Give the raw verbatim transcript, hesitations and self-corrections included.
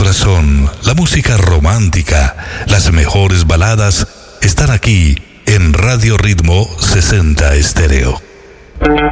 corazón, la música romántica, las mejores baladas están aquí en Radio Ritmo sesenta Estéreo.